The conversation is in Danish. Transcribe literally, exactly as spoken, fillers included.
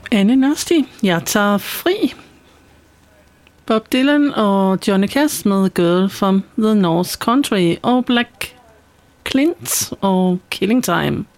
Anne Nasty, jeg tager fri. Bob Dylan og Johnny Cash med Girl from the North Country og Black Clint og Killing Time.